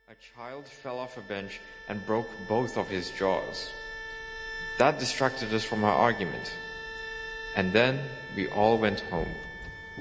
A child fell off a bench and broke both of his jaws. That distracted us from our argument. And then we all went home.